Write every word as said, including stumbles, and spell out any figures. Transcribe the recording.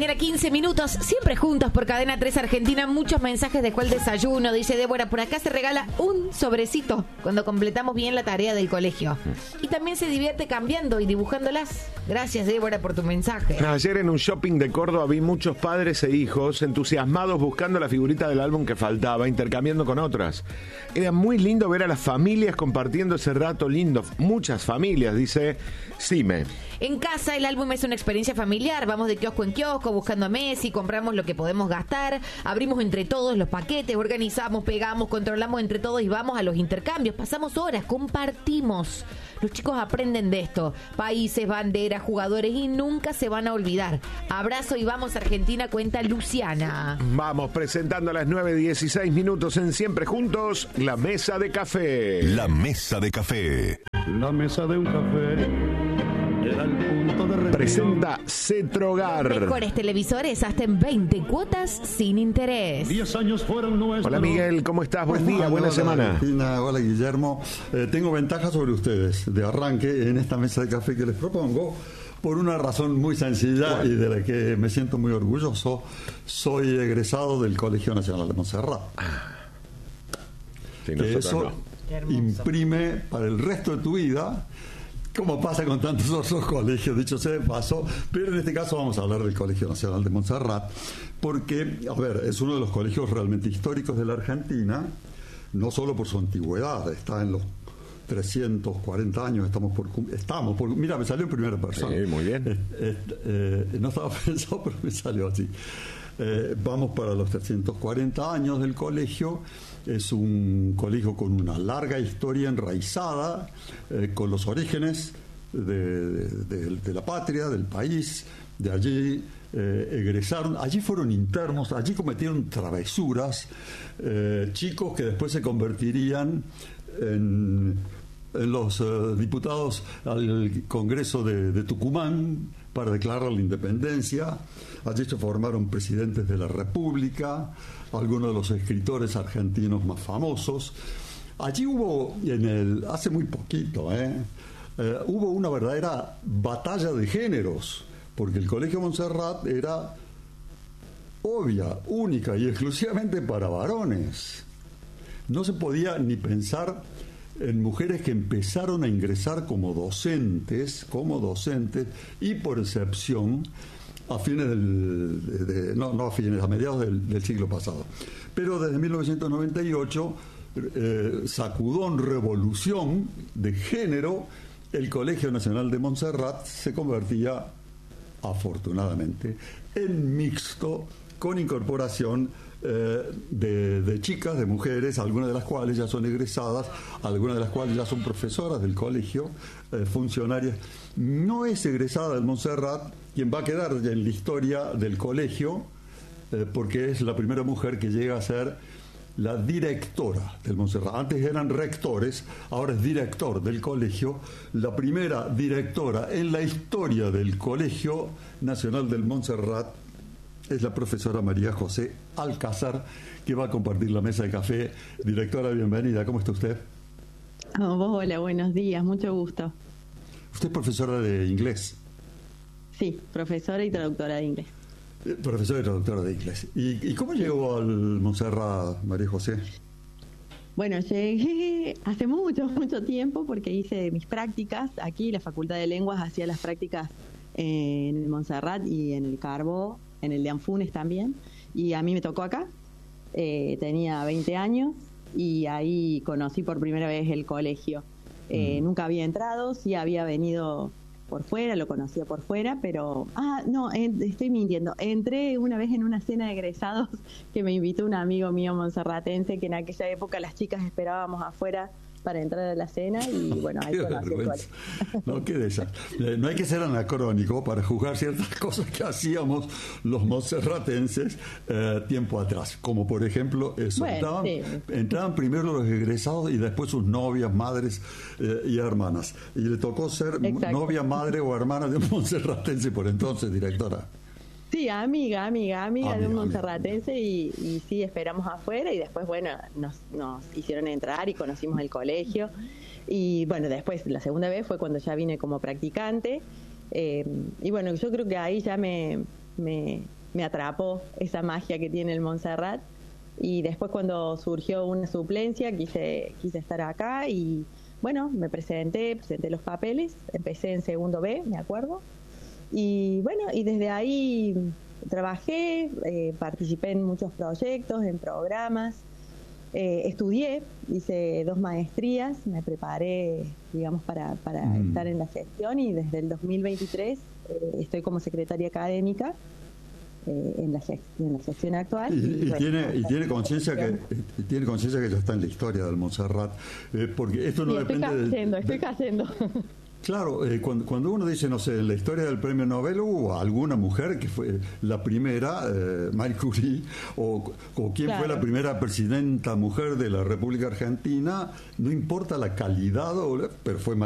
mañana, quince minutos, siempre juntos por Cadena tres Argentina. Muchos mensajes después del desayuno. Dice Débora, por acá se regala un sobrecito cuando completamos bien la tarea del colegio. Y también se divierte cambiando y dibujándolas. Gracias, Débora, por tu mensaje. Ayer en un shopping de Córdoba vi muchos padres e hijos entusiasmados buscando la figurita del álbum que faltaba, intercambiando con otras. Era muy lindo ver a las familias compartiendo ese rato lindo. Muchas familias, dice Sime. En casa el álbum es una experiencia familiar. Vamos de kiosco en kiosco buscando a Messi, compramos lo que podemos gastar, abrimos entre todos los paquetes, organizamos, pegamos, controlamos entre todos y vamos a los intercambios. Pasamos horas, compartimos. Los chicos aprenden de esto. Países, banderas, jugadores y nunca se van a olvidar. Abrazo y vamos Argentina, cuenta Luciana. Vamos presentando a las nueve dieciséis minutos en Siempre Juntos, la mesa de café. La mesa de café. La mesa de un café. Presenta Cetrogar. Mejores televisores hasta en veinte cuotas sin interés. diez años fueron nuestros. Hola Miguel, ¿cómo estás? Buen día, Hola, buena hola, semana. Cristina, hola Guillermo. Eh, tengo ventaja sobre ustedes de arranque en esta mesa de café que les propongo por una razón muy sencilla y de la que me siento muy orgulloso. Soy egresado del Colegio Nacional de Montserrat. Ah. Sí, Que eso no. imprime para el resto de tu vida, como pasa con tantos otros colegios, dicho sea de paso, pero en este caso vamos a hablar del Colegio Nacional de Montserrat, porque, a ver, es uno de los colegios realmente históricos de la Argentina, no solo por su antigüedad, está en los trescientos cuarenta años, estamos por... Estamos por mira, me salió en primera persona. Sí, muy bien. Eh, eh, eh, no estaba pensado, pero me salió así. Eh, vamos para los trescientos cuarenta años del colegio. Es un colegio con una larga historia enraizada, eh, con los orígenes de, de, de la patria, del país. De allí eh, egresaron, allí fueron internos, allí cometieron travesuras, eh, chicos que después se convertirían en, en los eh, diputados al Congreso de, de Tucumán para declarar la independencia. Allí se formaron presidentes de la República, algunos de los escritores argentinos más famosos. Allí hubo, en el hace muy poquito, ¿eh? Eh, hubo una verdadera batalla de géneros, porque el Colegio Montserrat era obvia, única y exclusivamente para varones. No se podía ni pensar en mujeres que empezaron a ingresar como docentes, como docentes, y por excepción a fines del, de, de, no, no a fines, a mediados del, del siglo pasado. Pero desde mil novecientos noventa y ocho, eh, sacudón, revolución de género, el Colegio Nacional de Montserrat se convertía, afortunadamente, en mixto, con incorporación eh, de, de chicas, de mujeres, algunas de las cuales ya son egresadas, algunas de las cuales ya son profesoras del colegio, eh, funcionarias. No es egresada del Montserrat quien va a quedar en la historia del colegio, eh, porque es la primera mujer que llega a ser la directora del Montserrat. Antes eran rectores, ahora es director del colegio. La primera directora en la historia del Colegio Nacional del Montserrat es la profesora María José Alcázar, que va a compartir la mesa de café. Directora, bienvenida. ¿Cómo está usted? Oh, hola, buenos días, mucho gusto. Usted es profesora de inglés. Sí, profesora y traductora de inglés. Eh, profesora y traductora de inglés. ¿Y, y cómo llegó al Montserrat, María José? Bueno, llegué hace mucho, mucho tiempo porque hice mis prácticas aquí, la Facultad de Lenguas hacía las prácticas en el Montserrat y en el Carbó, en el de Anfunes también, y a mí me tocó acá. Eh, tenía veinte años y ahí conocí por primera vez el colegio. Eh, mm. Nunca había entrado, sí había venido por fuera, lo conocía por fuera, pero... Ah, no, en, estoy mintiendo. Entré una vez en una cena de egresados que me invitó un amigo mío monserratense, que en aquella época las chicas esperábamos afuera para entrar a la cena y bueno, ahí conocí el colegio. No, qué de esa. Eh, no hay que ser anacrónico para juzgar ciertas cosas que hacíamos los monserratenses eh, tiempo atrás, como por ejemplo eso. Bueno, entraban, sí. entraban primero los egresados y después sus novias, madres eh, y hermanas. Y le tocó ser Exacto. novia, madre o hermana de un monserratense por entonces, directora. Sí, amiga, amiga, amiga Amiga, de un amiga. monserratense y, y sí, esperamos afuera y después, bueno, nos, nos hicieron entrar y conocimos el colegio. Y bueno, después, la segunda vez fue cuando ya vine como practicante. Eh, y bueno, yo creo que ahí ya me, me, me atrapó esa magia que tiene el Montserrat. Y después cuando surgió una suplencia quise, quise estar acá y bueno, me presenté, presenté los papeles, empecé en segundo B, me acuerdo. Y bueno, y desde ahí trabajé, eh, participé en muchos proyectos, en programas, eh, estudié, hice dos maestrías, me preparé, digamos, para, para mm. estar en la gestión y desde el dos mil veintitrés eh, estoy como secretaria académica eh, en, la en la gestión actual. Y, y, y, bueno, tiene, y tiene conciencia que y tiene conciencia que ya está en la historia del Montserrat, eh, porque esto no sí, depende estoy cayendo, de, estoy cayendo. Claro, eh, cuando, cuando uno dice, no sé, en la historia del premio Nobel hubo alguna mujer que fue la primera, eh, Marie Curie, o, o quién claro. fue la primera presidenta mujer de la República Argentina, no importa la calidad, o, pero fue Marie